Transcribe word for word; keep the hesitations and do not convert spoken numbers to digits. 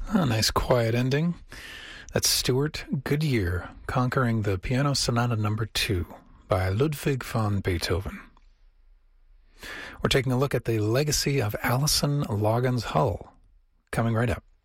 A nice quiet ending. That's Stuart Goodyear conquering the Piano Sonata Number Two by Ludwig van Beethoven. We're taking a look at the legacy of Alison Loggins Hull, coming right up.